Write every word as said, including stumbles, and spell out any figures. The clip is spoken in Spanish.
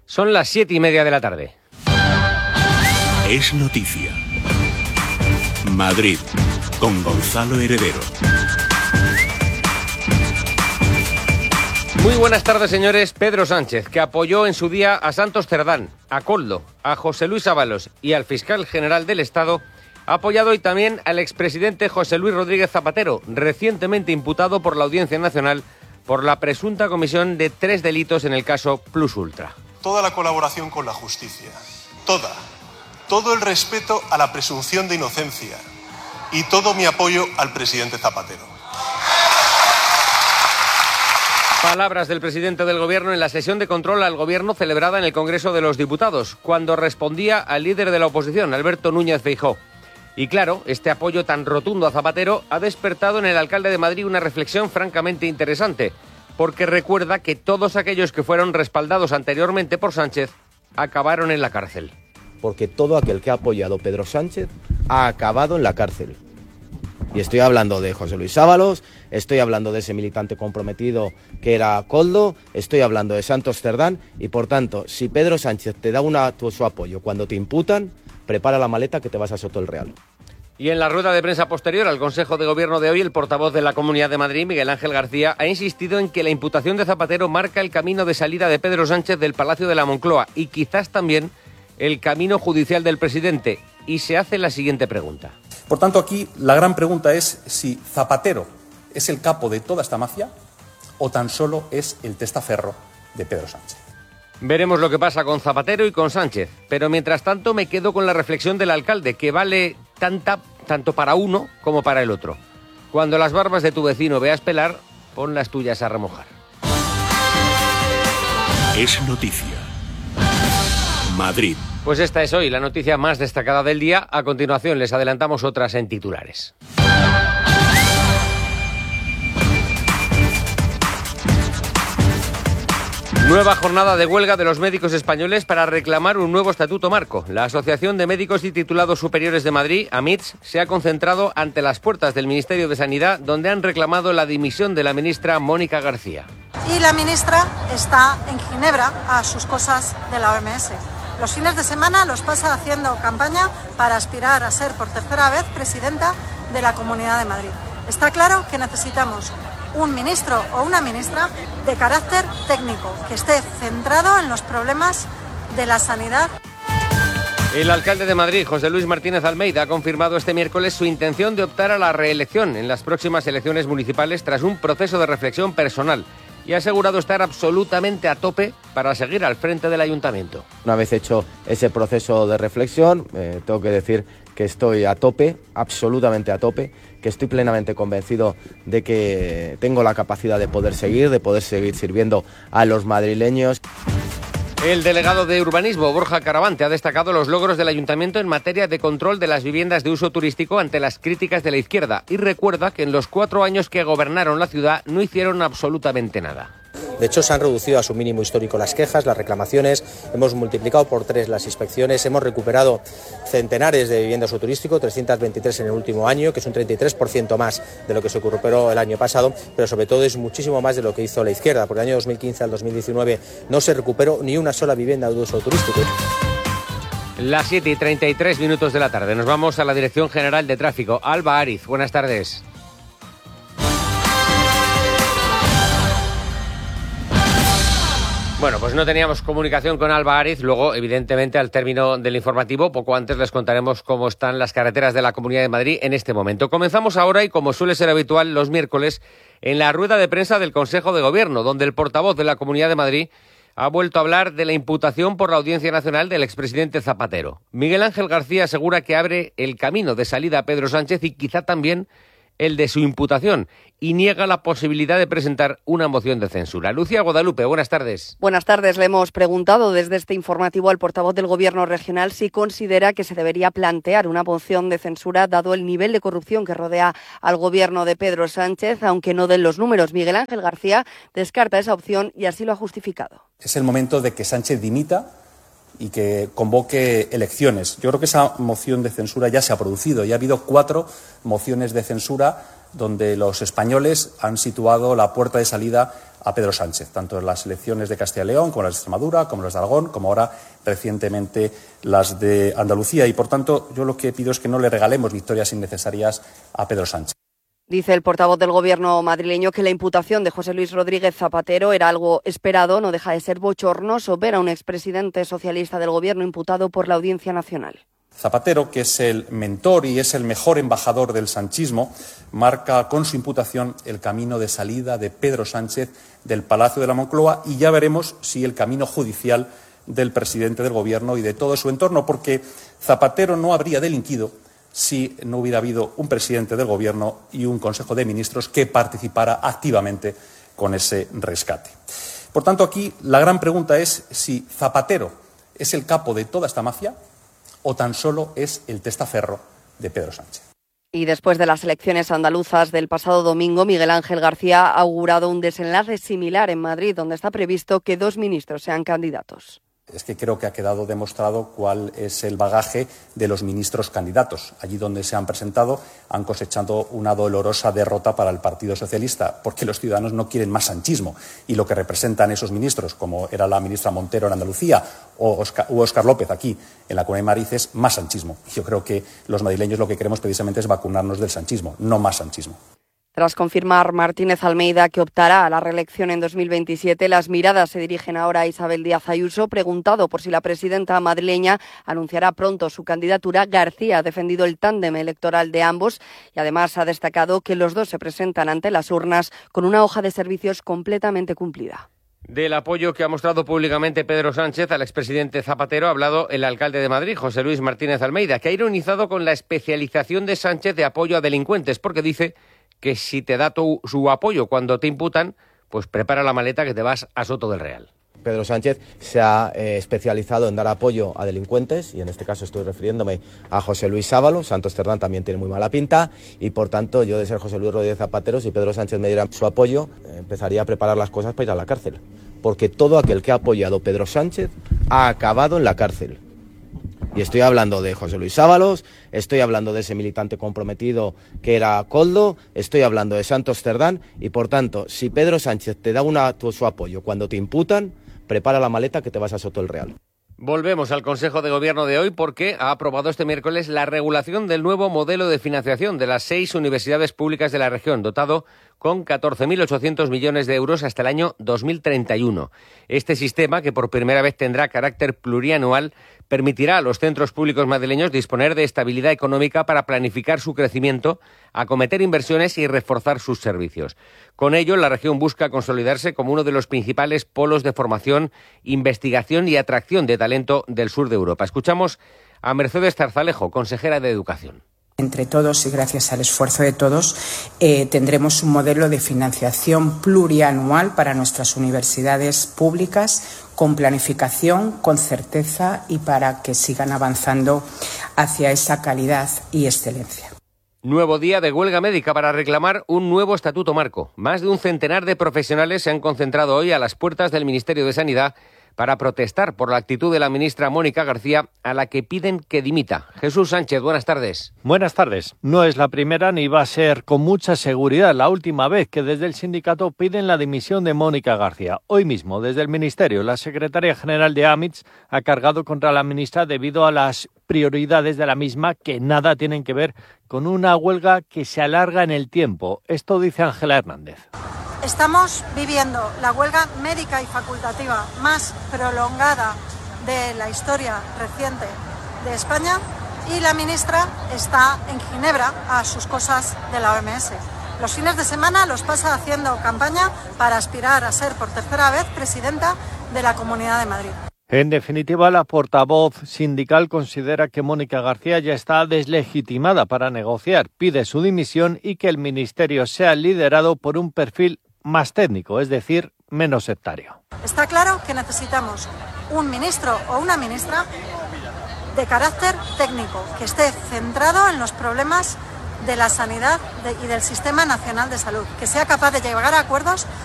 Son las siete y media de la tarde. Es noticia. Madrid, con Gonzalo Heredero. Muy buenas tardes, señores. Pedro Sánchez, que apoyó en su día a Santos Cerdán, a Koldo, a José Luis Ábalos y al fiscal general del Estado, ha apoyado hoy también al expresidente José Luis Rodríguez Zapatero, recientemente imputado por la Audiencia Nacional por la presunta comisión de tres delitos en el caso Plus Ultra. Toda la colaboración con la justicia, toda, todo el respeto a la presunción de inocencia y todo mi apoyo al presidente Zapatero. Palabras del presidente del Gobierno en la sesión de control al Gobierno celebrada en el Congreso de los Diputados, cuando respondía al líder de la oposición, Alberto Núñez Feijóo. Y claro, este apoyo tan rotundo a Zapatero ha despertado en el alcalde de Madrid una reflexión francamente interesante, porque recuerda que todos aquellos que fueron respaldados anteriormente por Sánchez acabaron en la cárcel. Porque todo aquel que ha apoyado a Pedro Sánchez ha acabado en la cárcel. Y estoy hablando de José Luis Ábalos, estoy hablando de ese militante comprometido que era Koldo, estoy hablando de Santos Cerdán, y por tanto, si Pedro Sánchez te da una, tu, su apoyo cuando te imputan, prepara la maleta que te vas a Soto el Real. Y en la rueda de prensa posterior al Consejo de Gobierno de hoy, el portavoz de la Comunidad de Madrid, Miguel Ángel García, ha insistido en que la imputación de Zapatero marca el camino de salida de Pedro Sánchez del Palacio de la Moncloa y quizás también el camino judicial del presidente. Y se hace la siguiente pregunta. Por tanto, aquí la gran pregunta es si Zapatero es el capo de toda esta mafia o tan solo es el testaferro de Pedro Sánchez. Veremos lo que pasa con Zapatero y con Sánchez, pero mientras tanto me quedo con la reflexión del alcalde, que vale tanta, tanto para uno como para el otro. Cuando las barbas de tu vecino veas pelar, pon las tuyas a remojar. Es noticia. Madrid. Pues esta es hoy la noticia más destacada del día. A continuación les adelantamos otras en titulares. Nueva jornada de huelga de los médicos españoles para reclamar un nuevo estatuto marco. La Asociación de Médicos y Titulados Superiores de Madrid, AMITS, se ha concentrado ante las puertas del Ministerio de Sanidad, donde han reclamado la dimisión de la ministra Mónica García. Y la ministra está en Ginebra a sus cosas de la O M S. Los fines de semana los pasa haciendo campaña para aspirar a ser por tercera vez presidenta de la Comunidad de Madrid. Está claro que necesitamos un ministro o una ministra de carácter técnico, que esté centrado en los problemas de la sanidad. El alcalde de Madrid, José Luis Martínez Almeida, ha confirmado este miércoles su intención de optar a la reelección en las próximas elecciones municipales tras un proceso de reflexión personal y ha asegurado estar absolutamente a tope para seguir al frente del ayuntamiento. Una vez hecho ese proceso de reflexión, eh, tengo que decir que estoy a tope, absolutamente a tope, que estoy plenamente convencido de que tengo la capacidad de poder seguir, de poder seguir sirviendo a los madrileños. El delegado de Urbanismo, Borja Caravante, ha destacado los logros del ayuntamiento en materia de control de las viviendas de uso turístico ante las críticas de la izquierda y recuerda que en los cuatro años que gobernaron la ciudad no hicieron absolutamente nada. De hecho, se han reducido a su mínimo histórico las quejas, las reclamaciones, hemos multiplicado por tres las inspecciones, hemos recuperado centenares de viviendas de uso turístico, trescientas veintitrés en el último año, que es un treinta y tres por ciento más de lo que se recuperó el año pasado, pero sobre todo es muchísimo más de lo que hizo la izquierda, porque del año dos mil quince al dos mil diecinueve no se recuperó ni una sola vivienda de uso turístico. Las siete y treinta y tres minutos de la tarde. Nos vamos a la Dirección General de Tráfico. Alba Ariz, buenas tardes. Bueno, pues no teníamos comunicación con Alba Ariz. Luego, evidentemente, al término del informativo, poco antes les contaremos cómo están las carreteras de la Comunidad de Madrid en este momento. Comenzamos ahora y, como suele ser habitual los miércoles, en la rueda de prensa del Consejo de Gobierno, donde el portavoz de la Comunidad de Madrid ha vuelto a hablar de la imputación por la Audiencia Nacional del expresidente Zapatero. Miguel Ángel García asegura que abre el camino de salida a Pedro Sánchez y quizá también el de su imputación, y niega la posibilidad de presentar una moción de censura. Lucía Guadalupe, buenas tardes. Buenas tardes. Le hemos preguntado desde este informativo al portavoz del Gobierno regional si considera que se debería plantear una moción de censura dado el nivel de corrupción que rodea al Gobierno de Pedro Sánchez, aunque no den los números. Miguel Ángel García descarta esa opción y así lo ha justificado. Es el momento de que Sánchez dimita y que convoque elecciones. Yo creo que esa moción de censura ya se ha producido. Ya ha habido cuatro mociones de censura donde los españoles han situado la puerta de salida a Pedro Sánchez, tanto en las elecciones de Castilla y León como las de Extremadura, como las de Aragón, como ahora recientemente las de Andalucía. Y, por tanto, yo lo que pido es que no le regalemos victorias innecesarias a Pedro Sánchez. Dice el portavoz del Gobierno madrileño que la imputación de José Luis Rodríguez Zapatero era algo esperado. No deja de ser bochornoso ver a un expresidente socialista del Gobierno imputado por la Audiencia Nacional. Zapatero, que es el mentor y es el mejor embajador del sanchismo, marca con su imputación el camino de salida de Pedro Sánchez del Palacio de la Moncloa, y ya veremos si el camino judicial del presidente del Gobierno y de todo su entorno, porque Zapatero no habría delinquido si no hubiera habido un presidente del Gobierno y un Consejo de Ministros que participara activamente con ese rescate. Por tanto, aquí la gran pregunta es si Zapatero es el capo de toda esta mafia o tan solo es el testaferro de Pedro Sánchez. Y después de las elecciones andaluzas del pasado domingo, Miguel Ángel García ha augurado un desenlace similar en Madrid, donde está previsto que dos ministros sean candidatos. Es que creo que ha quedado demostrado cuál es el bagaje de los ministros candidatos. Allí donde se han presentado han cosechado una dolorosa derrota para el Partido Socialista, porque los ciudadanos no quieren más sanchismo. Y lo que representan esos ministros, como era la ministra Montero en Andalucía o Óscar, o Óscar López aquí en la Comunidad de Madrid, es más sanchismo. Yo creo que los madrileños lo que queremos precisamente es vacunarnos del sanchismo, no más sanchismo. Tras confirmar Martínez Almeida que optará a la reelección en dos mil veintisiete, las miradas se dirigen ahora a Isabel Díaz Ayuso. Preguntado por si la presidenta madrileña anunciará pronto su candidatura, García ha defendido el tándem electoral de ambos y además ha destacado que los dos se presentan ante las urnas con una hoja de servicios completamente cumplida. Del apoyo que ha mostrado públicamente Pedro Sánchez al expresidente Zapatero ha hablado el alcalde de Madrid, José Luis Martínez Almeida, que ha ironizado con la especialización de Sánchez de apoyo a delincuentes, porque dice que si te da tu, su apoyo cuando te imputan, pues prepara la maleta que te vas a Soto del Real. Pedro Sánchez se ha eh, especializado en dar apoyo a delincuentes, y en este caso estoy refiriéndome a José Luis Ábalos. Santos Cerdán también tiene muy mala pinta, y por tanto yo, de ser José Luis Rodríguez Zapatero, si Pedro Sánchez me diera su apoyo, eh, empezaría a preparar las cosas para ir a la cárcel, porque todo aquel que ha apoyado a Pedro Sánchez ha acabado en la cárcel. Y estoy hablando de José Luis Ábalos, estoy hablando de ese militante comprometido que era Koldo, estoy hablando de Santos Cerdán, y por tanto, si Pedro Sánchez te da una, tu, su apoyo cuando te imputan, prepara la maleta que te vas a Soto del Real. Volvemos al Consejo de Gobierno de hoy porque ha aprobado este miércoles la regulación del nuevo modelo de financiación de las seis universidades públicas de la región, dotado con catorce mil ochocientos millones de euros hasta el año dos mil treinta y uno. Este sistema, que por primera vez tendrá carácter plurianual, permitirá a los centros públicos madrileños disponer de estabilidad económica para planificar su crecimiento, acometer inversiones y reforzar sus servicios. Con ello, la región busca consolidarse como uno de los principales polos de formación, investigación y atracción de talento del sur de Europa. Escuchamos a Mercedes Zarzalejo, consejera de Educación. Entre todos y gracias al esfuerzo de todos, eh, tendremos un modelo de financiación plurianual para nuestras universidades públicas, con planificación, con certeza y para que sigan avanzando hacia esa calidad y excelencia. Nuevo día de huelga médica para reclamar un nuevo estatuto marco. Más de un centenar de profesionales se han concentrado hoy a las puertas del Ministerio de Sanidad para protestar por la actitud de la ministra Mónica García, a la que piden que dimita. Jesús Sánchez, buenas tardes. Buenas tardes. No es la primera ni va a ser con mucha seguridad la última vez que desde el sindicato piden la dimisión de Mónica García. Hoy mismo, desde el Ministerio, la secretaria general de AMITS ha cargado contra la ministra debido a las prioridades de la misma, que nada tienen que ver con una huelga que se alarga en el tiempo. Esto dice Ángela Hernández. Estamos viviendo la huelga médica y facultativa más prolongada de la historia reciente de España, y la ministra está en Ginebra a sus cosas de la O M S. Los fines de semana los pasa haciendo campaña para aspirar a ser por tercera vez presidenta de la Comunidad de Madrid. En definitiva, la portavoz sindical considera que Mónica García ya está deslegitimada para negociar, pide su dimisión y que el ministerio sea liderado por un perfil más técnico, es decir, menos sectario. Está claro que necesitamos un ministro o una ministra de carácter técnico, que esté centrado en los problemas de la sanidad de, y del Sistema Nacional de Salud, que sea capaz de llegar a acuerdos